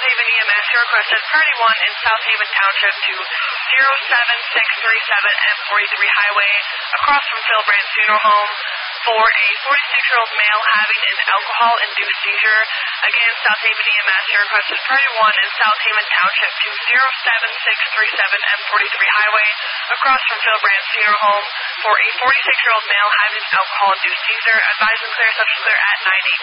Haven EMS, your requested priority 1 in South Haven Township to 07637 M43 Highway, across from Phil Brandt Funeral Home, for a 46-year-old male having an alcohol-induced seizure. Again, South Haven EMS, your requested priority 1 in South Haven Township to 07637 M43 Highway, across from Phil Brandt Funeral Home, for a 46-year-old male having an alcohol-induced seizure. Advise and clear, subject clear at 918.